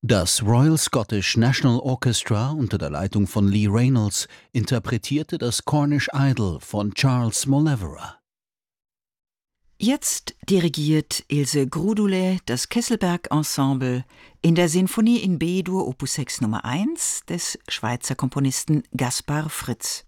Das Royal Scottish National Orchestra unter der Leitung von Lee Reynolds interpretierte das Cornish Idol von Charles Mauleverer. Jetzt dirigiert Ilse Grudule das Kesselberg Ensemble in der Sinfonie in B-Dur Opus 6 Nummer 1 des Schweizer Komponisten Gaspar Fritz.